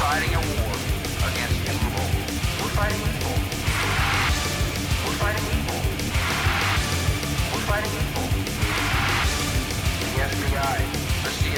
fighting a war against evil. We're fighting evil. We're fighting evil. We're fighting evil. The FBI